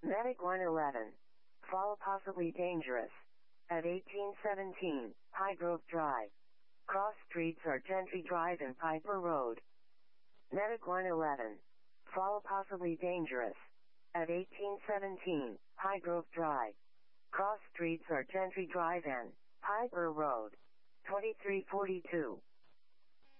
Medic 111. Fall possibly dangerous. At 1817, Highgrove Drive. Cross streets are Gentry Drive and Piper Road. Medic 111. Fall possibly dangerous. At 1817, Highgrove Drive. Cross streets are Gentry Drive and Piper Road. 2342.